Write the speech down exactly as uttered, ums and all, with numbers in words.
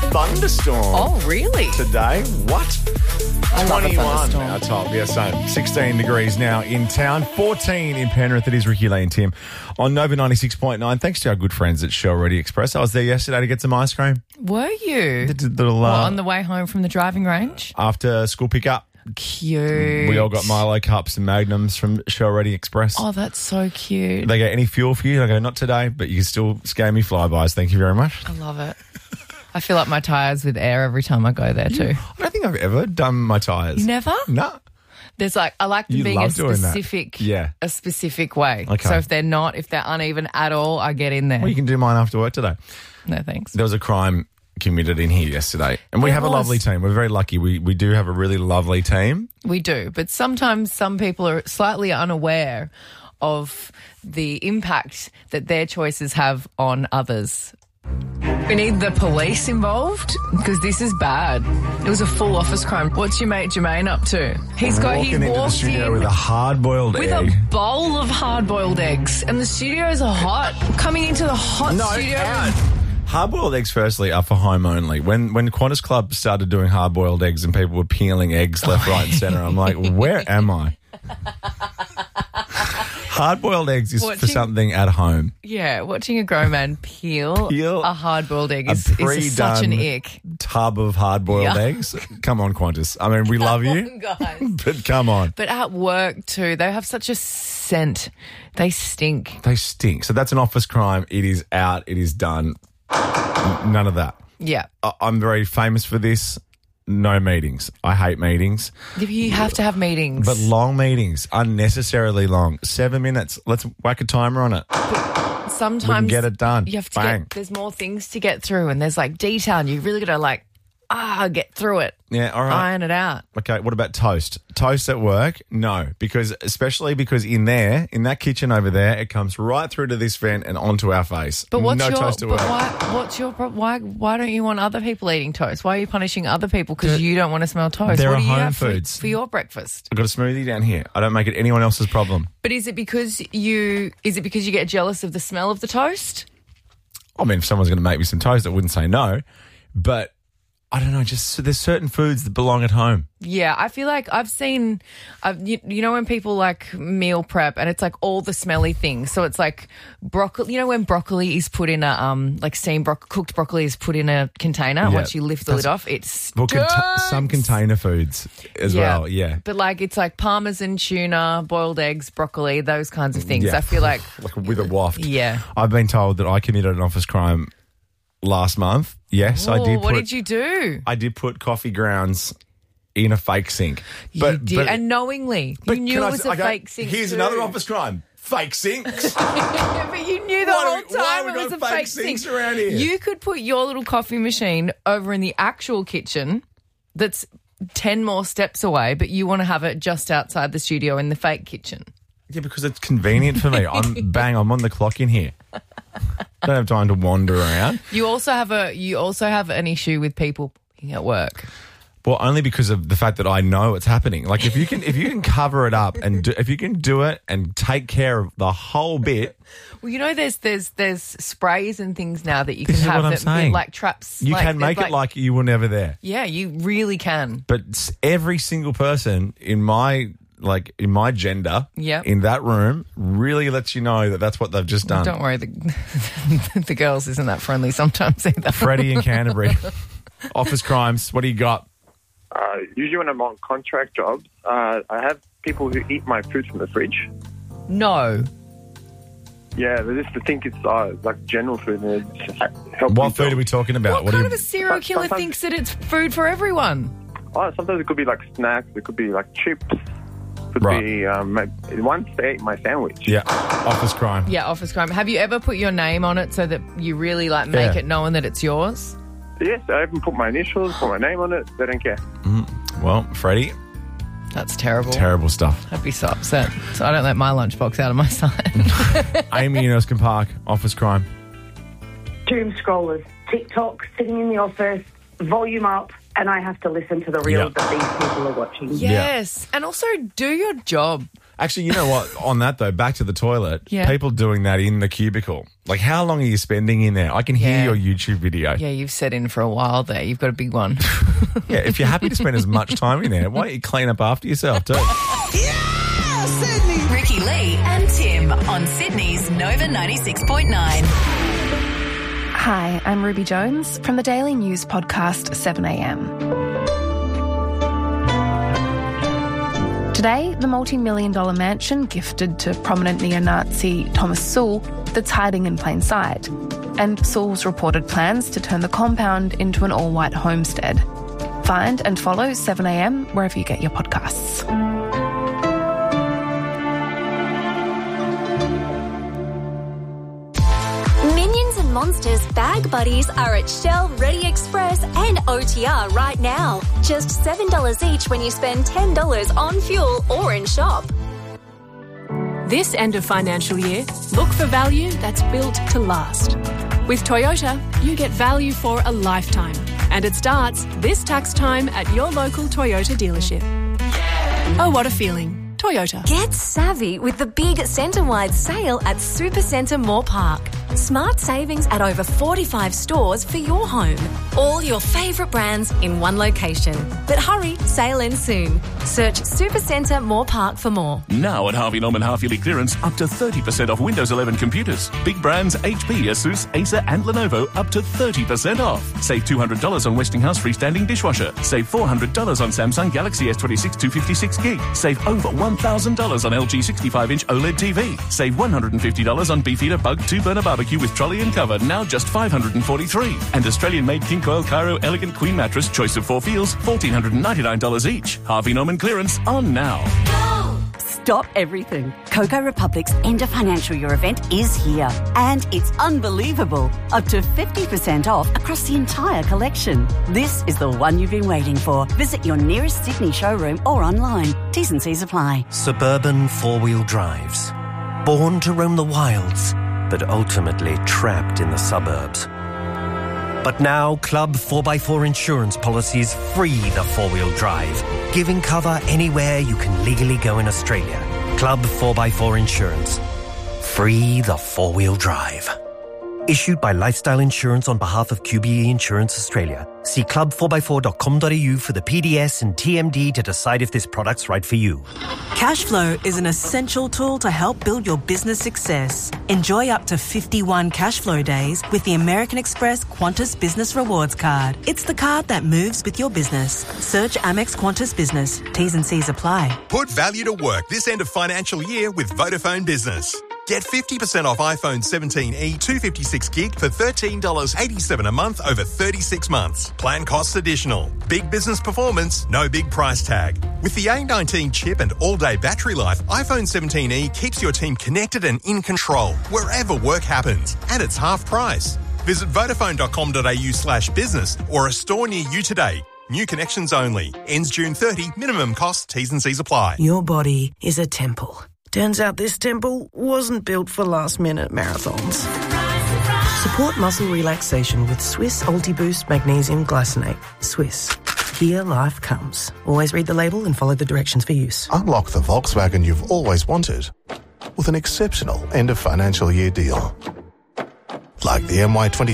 thunderstorm. Oh, really? Today. What? I love a twenty-one thunderstorm. our top. Yeah, same. sixteen degrees now in town. fourteen in Penrith. It is Ricky Lee and Tim on Nova ninety-six point nine. Thanks to our good friends at Shell Ready Express. I was there yesterday to get some ice cream. Were you? Did a little, What, uh, on the way home from the driving range? after school pickup. Cute. We all got Milo cups and Magnums from Shell Ready Express. Oh, that's so cute. They go, any fuel for you? I go, not today, but you can still scam me flybys. Thank you very much. I love it. I fill up my tyres with air every time I go there too. I don't think I've ever done my tyres. You never? No. There's like, I like them You being a love doing that. specific, Yeah. a specific way. Okay. So if they're not, if they're uneven at all, I get in there. Well, you can do mine after work today. No, thanks. There was a crime committed in here yesterday. And we There have a was. lovely team. We're very lucky. We we do have a really lovely team. We do, but sometimes some people are slightly unaware of the impact that their choices have on others. We need the police involved because this is bad. It was a full office crime. What's your mate Jermaine up to? He's got Walking he into the walked studio in with a hard-boiled with egg. a bowl of hard-boiled eggs, and the studios are hot. Coming into the hot No, studio. out. Hard-boiled eggs, firstly, are for home only. When when Qantas Club started doing hard-boiled eggs and people were peeling eggs left, right and centre, I'm like, where am I? Hard-boiled eggs is for Watching- something at home. Yeah, watching a grown man peel, Peel a hard-boiled egg a is, is such an pre-done ick. Tub of hard-boiled Yeah. eggs. Come on, Qantas. I mean, we love you, Guys. but come on. But at work too, they have such a scent. They stink. They stink. So that's an office crime. It is out. It is done. None of that. Yeah. I- I'm very famous for this. No meetings. I hate meetings. You have to have meetings. But long meetings, unnecessarily long. Seven minutes. Let's whack a timer on it. sometimes we can get it done. You have to Bang. get, there's more things to get through, and there's like detail, and you really got to like, ah, get through it. Yeah, all right. Iron it out. Okay, what about toast? Toast at work? No, because especially because in there, in that kitchen over there, it comes right through to this vent and onto our face. But what's no your? toast at But work. why? What's your? pro- Why? Why don't you want other people eating toast? Why are you punishing other people because you don't want to smell toast? there what are do you home have for- foods. for your breakfast? I've got a smoothie down here. I don't make it anyone else's problem. But is it because you? Is it because you get jealous of the smell of the toast? I mean, if someone's going to make me some toast, I wouldn't say no. But I don't know, just so there's certain foods that belong at home. Yeah, I feel like I've seen, I've, you, you know, when people like meal prep and it's like all the smelly things. So it's like broccoli. You know, when broccoli is put in a um like steamed bro- cooked broccoli is put in a container. Yeah, Once you lift the lid that's- off, it's Well, cont- some container foods as well, yeah. But like it's like parmesan, tuna, boiled eggs, broccoli, those kinds of things. Yeah. I feel like Like with a waft. Yeah. I've been told that I committed an office crime last month. Yes, I oh, did. what put, did you do? I did put coffee grounds in a fake sink. But, you did, but, and knowingly, but you knew can it I was say- a okay, fake sink. Here's too. another office crime. Fake sinks. Yeah, but you knew the Why whole do we- why time we it was a got fake fake sinks sink. around here? You could put your little coffee machine over in the actual kitchen that's ten more steps away, but you want to have it just outside the studio in the fake kitchen. Yeah, because it's convenient for me. I'm bang, I'm on the clock in here. I don't have time to wander around. You also have a you also have an issue with people being at work. Well, only because of the fact that I know it's happening. Like if you can, if you can cover it up and do, if you can do it and take care of the whole bit, Well, you know, there's there's there's sprays and things now that you This can is have what I'm that saying. like traps. you like, can make there's it like you were never there. yeah, you really can. But s- every single person in my like in my gender, Yep. in that room, really lets you know that that's what they've just done. Don't worry, the the girls isn't that friendly sometimes either. Freddie in Canterbury, office crimes. What do you got? Uh, usually when I'm on contract jobs, uh, I have people who eat my food from the fridge. No. Yeah, they just think it's uh, like general food and it just helps. What food are we talking about? What, do kind you, of a serial killer Sometimes- thinks that it's food for everyone? Oh, sometimes it could be like snacks. It could be like chips. Could Right. be um, my- once they ate my sandwich. yeah, office crime. Yeah, office crime. Have you ever put your name on it so that you really like make Yeah. it known that it's yours? Yes, I even put my initials, put my name on it. They don't care. Well, Freddie, That's terrible. terrible stuff. I'd be so upset. So I don't let my lunchbox out of my sight. Amy in Erskine Park, office crime. doom scrollers, TikTok, sitting in the office, volume up, and I have to listen to the reels Yeah. that these people are watching. Yes. And also do your job. Actually, you know what? On that, though, back to the toilet. Yeah. People doing that in the cubicle. Like, how long are you spending in there? I can hear Yeah. your YouTube video. Yeah, you've set in for a while there. You've got a big one. Yeah, if you're happy to spend as much time in there, why don't you clean up after yourself, too? Yeah, Sydney. Ricky Lee and Tim on Sydney's Nova ninety-six point nine. Hi, I'm Ruby Jones from the Daily News podcast seven a m. Today, the multi-million dollar mansion gifted to prominent neo-Nazi Thomas Sowell that's hiding in plain sight, and Sowell's reported plans to turn the compound into an all-white homestead. Find and follow seven a m wherever you get your podcasts. Minions and Monsters bag buddies are at Shell, Ready Express and O T R right now. Just seven dollars each when you spend ten dollars on fuel or in shop. This end of financial year, look for value that's built to last. With Toyota, you get value for a lifetime. And it starts this tax time at your local Toyota dealership. Oh, what a feeling. Toyota. Get savvy with the big centre-wide sale at Supercentre Moore Park. Smart savings at over forty-five stores for your home. All your favourite brands in one location. But hurry, sale ends soon. Search Supercentre Moore Park for more. Now at Harvey Norman half-yearly clearance, up to thirty percent off Windows eleven computers. Big brands H P, Asus, Acer and Lenovo up to thirty percent off. Save two hundred dollars on Westinghouse freestanding dishwasher. Save four hundred dollars on Samsung Galaxy S twenty-six two fifty-six gig. Save over one thousand dollars on L G sixty-five inch OLED T V. Save one hundred fifty dollars on Beefeater Bug two burner barbecue with trolley and cover, now just five hundred forty-three dollars. And Australian-made King Coil Cairo Elegant Queen Mattress, choice of four feels, one thousand four hundred ninety-nine dollars each. Harvey Norman clearance on now. Stop everything. Coco Republic's end of financial year event is here. And it's unbelievable. Up to fifty percent off across the entire collection. This is the one you've been waiting for. Visit your nearest Sydney showroom or online. T's and C's apply. Suburban four-wheel drives. Born to roam the wilds, but ultimately trapped in the suburbs. But now, Club four by four insurance policies free the four-wheel drive, giving cover anywhere you can legally go in Australia. Club four by four Insurance. Free the four-wheel drive. Issued by Lifestyle Insurance on behalf of Q B E Insurance Australia. See club four by four dot com dot a u for the P D S and T M D to decide if this product's right for you. Cashflow is an essential tool to help build your business success. Enjoy up to fifty-one Cashflow days with the American Express Qantas Business Rewards Card. It's the card that moves with your business. Search Amex Qantas Business. T's and C's apply. Put value to work this end of financial year with Vodafone Business. Get fifty percent off iPhone seventeen e two fifty-six gig for thirteen dollars eighty-seven a month over thirty-six months. Plan costs additional. Big business performance, no big price tag. With the A nineteen chip and all-day battery life, iPhone seventeen e keeps your team connected and in control wherever work happens. And it's half price. Visit vodafone dot com dot a u slash business or a store near you today. New connections only. Ends June thirtieth. Minimum cost. T's and C's apply. Your body is a temple. Turns out this temple wasn't built for last-minute marathons. Support muscle relaxation with Swiss Ultiboost Magnesium Glycinate. Swiss. Here life comes. Always read the label and follow the directions for use. Unlock the Volkswagen you've always wanted with an exceptional end-of-financial year deal. Like the M Y twenty